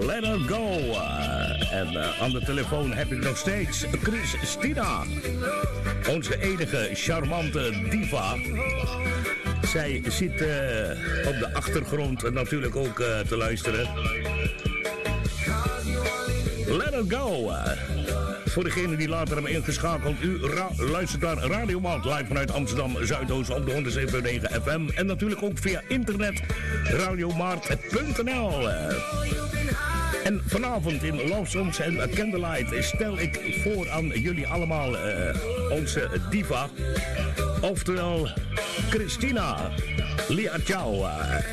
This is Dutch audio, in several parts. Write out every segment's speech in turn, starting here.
Let Her Go. En aan de telefoon heb ik nog steeds Christina. Onze enige charmante diva. Zij zit op de achtergrond natuurlijk ook te luisteren. Let Her Go. Voor degene die later hebben ingeschakeld, u luistert naar Radio Maat live vanuit Amsterdam Zuidoost op de 107.9 FM. En natuurlijk ook via internet radiomaart.nl. En vanavond in Love Songs en Candlelight stel ik voor aan jullie allemaal onze diva. Oftewel Christina Liachau.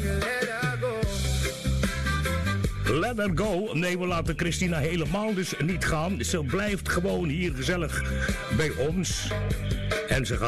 Let Her Go. Nee, we laten Christina helemaal dus niet gaan. Ze blijft gewoon hier gezellig bij ons. En ze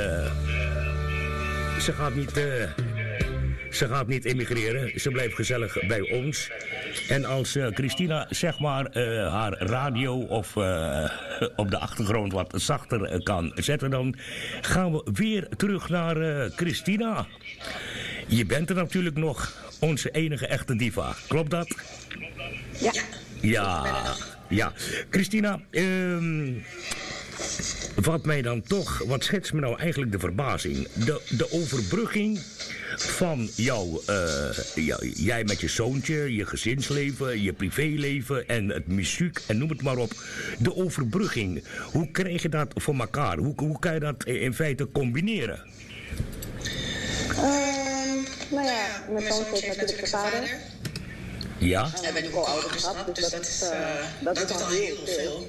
gaat niet emigreren. Ze blijft gezellig bij ons. En als Christina zeg maar haar radio of op de achtergrond wat zachter kan zetten, dan gaan we weer terug naar Christina. Je bent er natuurlijk nog, onze enige echte diva. Klopt dat? Ja. Ja. Christina, wat schetst me nou eigenlijk de verbazing? De overbrugging van jij met je zoontje, je gezinsleven, je privéleven en het muziek en noem het maar op. De overbrugging, hoe krijg je dat voor elkaar? Hoe kan je dat in feite combineren? Mijn zoontje heeft natuurlijk een vader. Ja. En ben ik al ouder gehad, dus dat is al heel veel.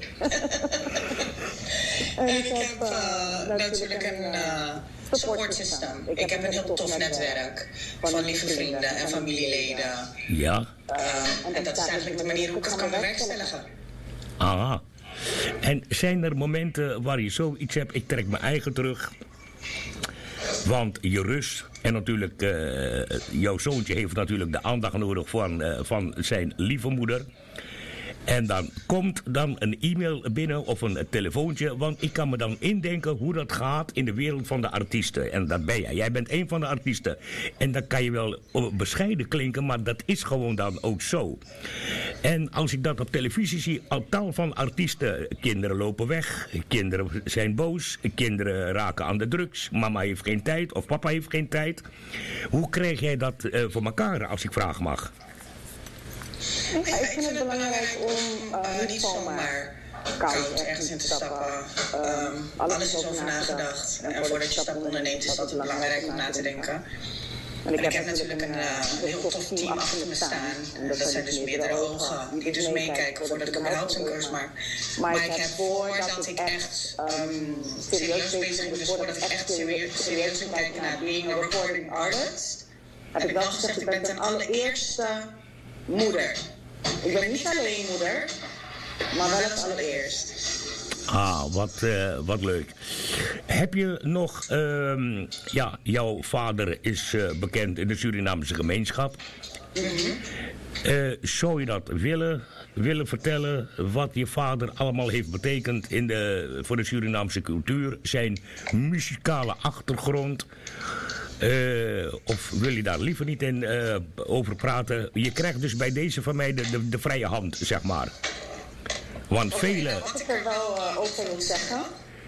En ik heb natuurlijk een support system. Ik heb een heel tof netwerk van lieve vrienden en familieleden. Ja. En dat is eigenlijk de manier hoe ik het kan bewerkstelligen. Aha. En zijn er momenten waar je zoiets hebt, ik trek mijn eigen terug, want je rust en natuurlijk jouw zoontje heeft natuurlijk de aandacht nodig van zijn lieve moeder. En dan komt dan een e-mail binnen of een telefoontje, want ik kan me dan indenken hoe dat gaat in de wereld van de artiesten. En dat ben jij. Jij bent een van de artiesten. En dat kan je wel bescheiden klinken, maar dat is gewoon dan ook zo. En als ik dat op televisie zie, al tal van artiesten, kinderen lopen weg, kinderen zijn boos, kinderen raken aan de drugs, mama heeft geen tijd of papa heeft geen tijd. Hoe krijg jij dat voor elkaar, als ik vragen mag? Ik vind het belangrijk om niet zomaar koud ergens in te stappen. Alles is over nagedacht. En voordat je stappen onderneemt is dat belangrijk om na te denken. En ik heb natuurlijk een heel tof team achter me staan. En dat zijn dus meerdere ogen die dus meekijken voordat ik überhaupt een cursus maak. Maar ik heb voordat ik echt serieus bezig ben, dus voordat ik echt serieus ga kijken naar being a recording artist, heb ik wel gezegd, ik ben ten allereerste moeder. Ik ben niet alleen moeder, maar wel het allereerst. Ah, wat leuk. Heb je nog, jouw vader is bekend in de Surinaamse gemeenschap. Zou je dat willen vertellen, wat je vader allemaal heeft betekend voor de Surinaamse cultuur, zijn muzikale achtergrond? Of wil je daar liever niet over praten? Je krijgt dus bij deze van mij de vrije hand, zeg maar. Want vele... Wat ik er wel over moet zeggen,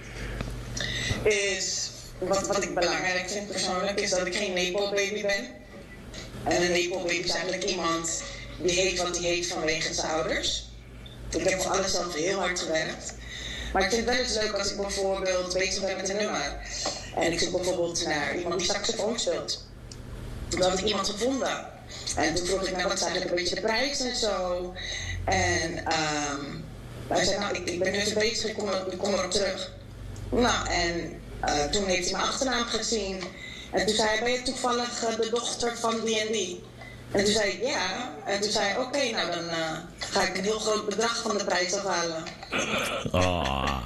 is, wat ik belangrijk vind persoonlijk, is dat ik geen nepo-baby ben. En een nepo-baby is eigenlijk iemand die heet wat hij heet vanwege zijn ouders. Ik heb voor alles zelf heel hard gewerkt. Maar ik vind het wel eens leuk als ik bijvoorbeeld bezig ben met een nummer. En ik zoek bijvoorbeeld naar iemand die saxofoon speelt. Toen had ik iemand gevonden. En toen vroeg ik, wat is eigenlijk een beetje de prijs en zo. En hij zei, ik ben nu even bezig, ik kom erop terug. Nou, en toen heeft hij mijn achternaam gezien. En toen zei hij, ben je toevallig de dochter van die en die? En toen zei ik, ja. En toen zei hij, oké, nou dan ga ik een heel groot bedrag van de prijs afhalen. Oh.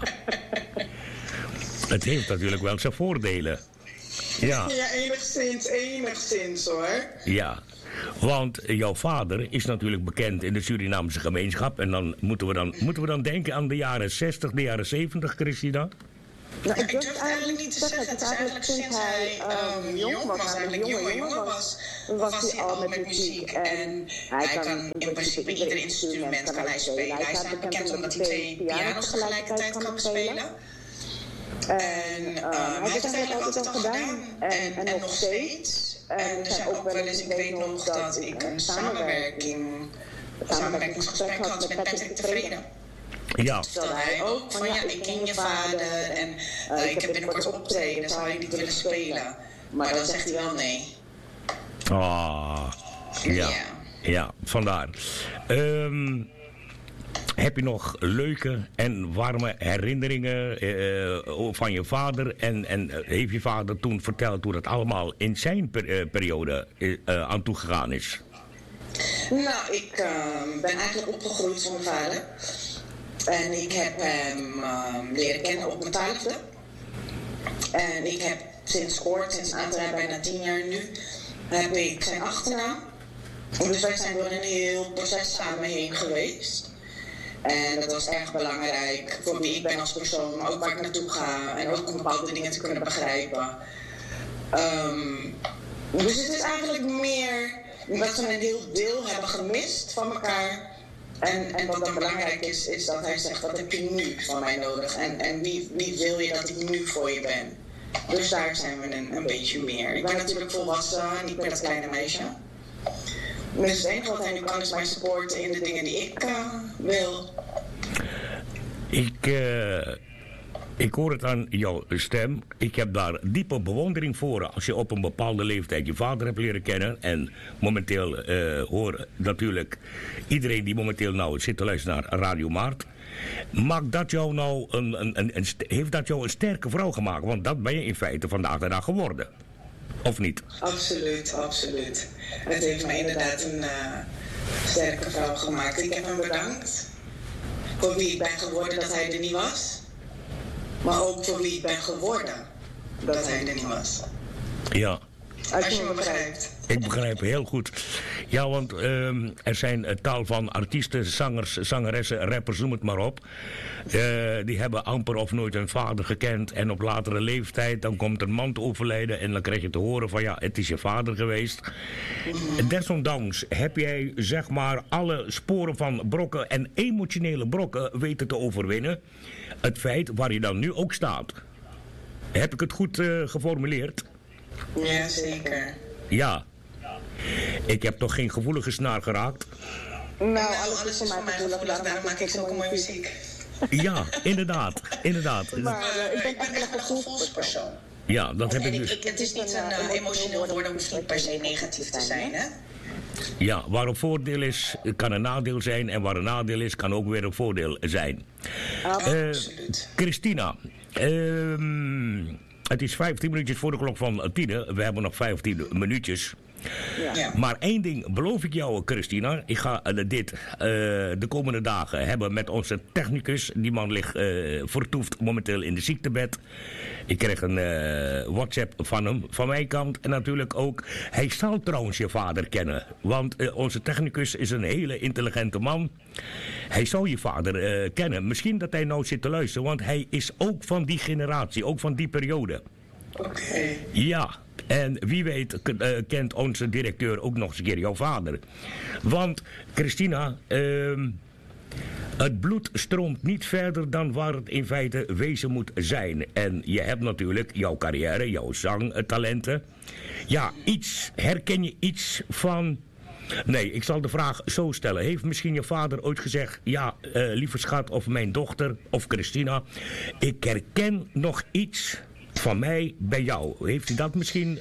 Het heeft natuurlijk wel zijn voordelen. Ja, ja, enigszins hoor. Ja, want jouw vader is natuurlijk bekend in de Surinaamse gemeenschap. En dan moeten we dan denken aan de jaren 60, de jaren 70, Christina? Nou, ik durf het eigenlijk niet te zeggen. Het is eigenlijk sinds hij jong was, eigenlijk jongen was hij al met muziek. En hij kan in principe ieder instrument kan hij spelen. Hij staat bekend omdat hij 2 piano's tegelijkertijd kan spelen. En hij heeft het eigenlijk altijd al gedaan. En nog steeds. En er zijn ook wel eens, ik weet nog dat ik een samenwerkingsgesprek had met Patrick Tevreden. Ja. Stelde hij ook van ja, ik ken je vader en ik heb binnenkort optreden, zou je niet willen spelen? Maar dan zegt hij wel nee. Ja, vandaar. Heb je nog leuke en warme herinneringen van je vader? En heeft je vader toen verteld hoe dat allemaal in zijn periode aan toe gegaan is? Nou, ik ben eigenlijk opgegroeid zonder vader. En ik heb hem leren kennen op mijn 12e. En ik heb sinds een aantal jaar, bijna 10 jaar nu, heb ik zijn achternaam. Dus wij zijn door een heel proces samen heen geweest. En dat was erg belangrijk voor wie ik ben als persoon, maar ook waar ik naartoe ga. En ook om bepaalde dingen te kunnen begrijpen. Dus het is eigenlijk meer dat ze een heel deel hebben gemist van elkaar. En wat dan belangrijk is dat hij zegt, wat heb je nu van mij nodig? En wie wil je dat ik nu voor je ben? Dus daar zijn we een beetje meer. Ik ben natuurlijk volwassen, niet meer dat kleine meisje. Dus het enige wat hij nu kan is mij supporten in de dingen die ik wil. Ik hoor het aan jouw stem. Ik heb daar diepe bewondering voor als je op een bepaalde leeftijd je vader hebt leren kennen. En momenteel hoor natuurlijk iedereen die momenteel nou zit te luisteren naar Radio Maart. Maakt dat jou nou heeft dat jou een sterke vrouw gemaakt? Want dat ben je in feite vandaag de dag geworden. Of niet? Absoluut, absoluut. Het heeft mij inderdaad een sterke vrouw gemaakt. Ik heb hem bedankt voor wie ik ben geworden dat hij er niet was. Maar ook voor wie ik ben geworden dat hij er niet was. Ja. Als je me begrijpt. Ik begrijp heel goed. Ja, want er zijn tal van artiesten, zangers, zangeressen, rappers, noem het maar op. Die hebben amper of nooit hun vader gekend. En op latere leeftijd, dan komt een man te overlijden. En dan krijg je te horen van ja, het is je vader geweest. Desondanks heb jij zeg maar alle sporen van brokken en emotionele brokken weten te overwinnen. Het feit waar je dan nu ook staat. Heb ik het goed geformuleerd? Ja, zeker. Ja. Ik heb toch geen gevoelige snaar geraakt? Nou, alles is voor mij gevoelig, daarom maak ik zulke mooie muziek. Ja, inderdaad. Maar ik ben echt een gevoelspersoon. Ja, dat heb ik dus. Het is niet een emotioneel woord, hoeft niet per se negatief te zijn, hè? Ja, waar een voordeel is, kan een nadeel zijn. En waar een nadeel is, kan ook weer een voordeel zijn. Absoluut. Christina, het is 15 minuutjes voor de klok van 10. We hebben nog 15 minuutjes. Ja. Maar één ding beloof ik jou, Christina. Ik ga dit de komende dagen hebben met onze technicus. Die man ligt vertoefd momenteel in de ziektebed. Ik kreeg een WhatsApp van hem, van mijn kant. En natuurlijk ook, hij zal trouwens je vader kennen. Want onze technicus is een hele intelligente man. Hij zou je vader kennen. Misschien dat hij nou zit te luisteren. Want hij is ook van die generatie, ook van die periode. Oké. Ja. En wie weet kent onze directeur ook nog eens een keer jouw vader. Want, Christina, het bloed stroomt niet verder dan waar het in feite wezen moet zijn. En je hebt natuurlijk jouw carrière, jouw zangtalenten. Ja, herken je iets van... Nee, ik zal de vraag zo stellen. Heeft misschien je vader ooit gezegd... Ja, lieve schat, of mijn dochter, of Christina... Ik herken nog iets... van mij bij jou. Heeft u dat misschien...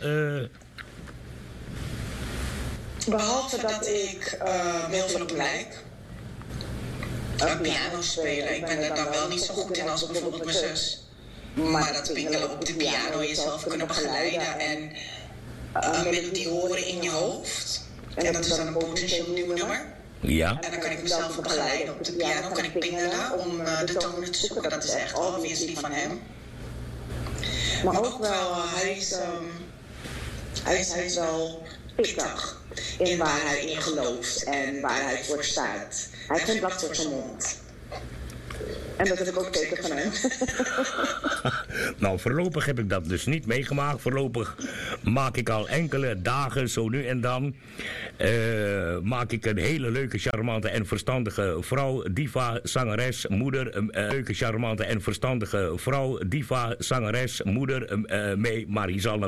Behalve dat ik heel veel op lijk. Piano spelen. Ik ben er dan wel niet zo goed in als bijvoorbeeld mijn zus. Maar dat pingelen op de piano, jezelf kunnen begeleiden en melodie horen in je hoofd. En dat is dan een potentieel nieuw nummer. Ja. En dan kan ik mezelf begeleiden op de piano, kan ik pingelen om de tonen te zoeken. Dat is echt obviously van hem. Maar ook wel, hij is wel pittig in waar hij in gelooft en waar hij voor staat. Hij heeft geen blad voor zijn mond. En dat heb ik ook zeker van hem. Nou, voorlopig heb ik dat dus niet meegemaakt. Voorlopig maak ik al enkele dagen, zo nu en dan, maak ik een hele leuke, charmante en verstandige vrouw, diva, zangeres, moeder, leuke, charmante en verstandige vrouw, diva, zangeres, moeder, mee. Maar die zal